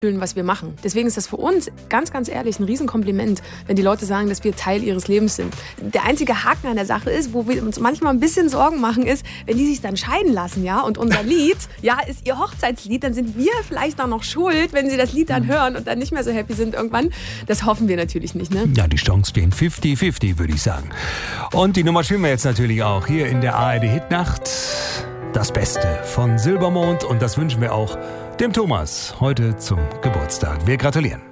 was wir machen. Deswegen ist das für uns ganz, ganz ehrlich ein Riesenkompliment, wenn die Leute sagen, dass wir Teil ihres Lebens sind. Der einzige Haken an der Sache ist, wo wir uns manchmal ein bisschen Sorgen machen, ist, wenn die sich dann scheiden lassen, ja, und unser Lied, ja, ist ihr Hochzeitslied, dann sind wir vielleicht dann noch schuld, wenn sie das Lied dann hören und dann nicht mehr so happy sind irgendwann. Das hoffen wir natürlich nicht, ne? Ja, die Chancen stehen 50-50, würde ich sagen. Und die Nummer spielen wir jetzt natürlich auch hier in der ARD Hitnacht. Das Beste von Silbermond und das wünschen wir auch dem Thomas heute zum Geburtstag. Wir gratulieren.